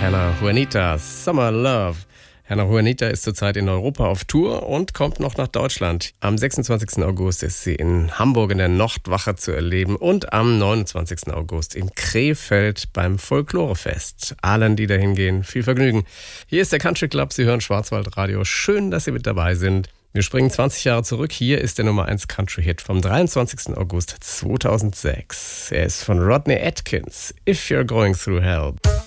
Hannah Juanita, Summer Love. Hannah Juanita ist zurzeit in Europa auf Tour und kommt noch nach Deutschland. Am 26. August ist sie in Hamburg in der Nordwache zu erleben und am 29. August in Krefeld beim Folklorefest. Allen, die da hingehen, viel Vergnügen. Hier ist der Country Club, Sie hören Schwarzwaldradio. Schön, dass Sie mit dabei sind. Wir springen 20 Jahre zurück. Hier ist der Nummer 1 Country-Hit vom 23. August 2006. Er ist von Rodney Atkins, If You're Going Through Hell.